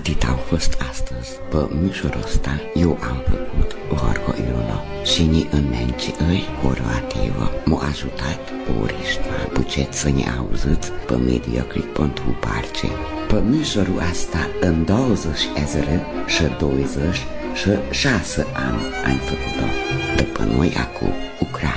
Atât au fost astăzi. Pe mișorul ăsta eu am făcut Vorgo Iluna și ni în menci îi corvativă m-a ajutat Oristma. Puceți să ne auziți pe Mediaclick.parce. Pe mișorul asta în 20 și 26 ani am făcut-o. După noi acum Ucraina.